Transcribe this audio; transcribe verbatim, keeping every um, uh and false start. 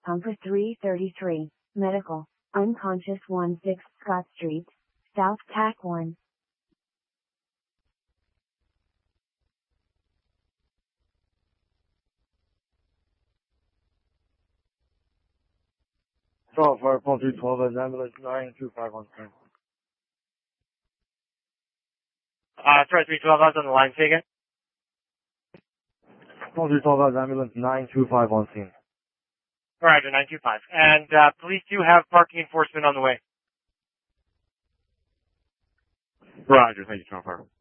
Pumper three thirty-three, medical, unconscious sixteen Scott Street, South T A C one. twelve, fire phone three twelve, as ambulance nine two five one scene. Uh, sorry, three twelve, I was on the line, say again? Phone three twelve, as ambulance nine two five one scene. Roger, nine two five. And, uh, police do have parking enforcement on the way. Roger, thank you, twelve, fire.